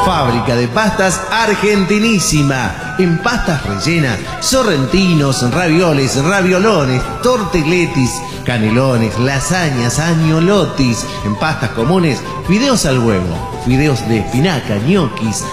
fábrica de pastas argentinísima. En pastas rellenas, sorrentinos, ravioles, raviolones, tortelletis, canelones, lasañas, agnolotis. En pastas comunes, fideos al huevo, fideos de espinaca, ñoquis,